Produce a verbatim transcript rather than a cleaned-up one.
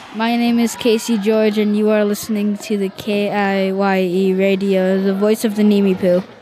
My name is Casey George, and you are listening to the K I Y E radio, the voice of the Nimi Poo.